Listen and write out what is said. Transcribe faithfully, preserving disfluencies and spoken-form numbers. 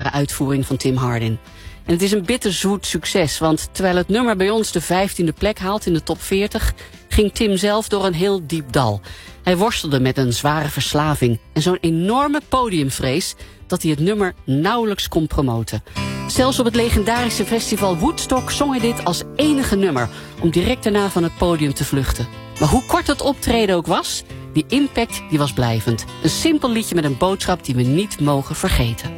zware uitvoering van Tim Hardin. En het is een bitterzoet succes, want terwijl het nummer bij ons de vijftiende plek haalt in de top veertig... ging Tim zelf door een heel diep dal. Hij worstelde met een zware verslaving en zo'n enorme podiumvrees dat hij het nummer nauwelijks kon promoten. Zelfs op het legendarische festival Woodstock zong hij dit als enige nummer om direct daarna van het podium te vluchten. Maar hoe kort het optreden ook was, die impact die was blijvend. Een simpel liedje met een boodschap die we niet mogen vergeten.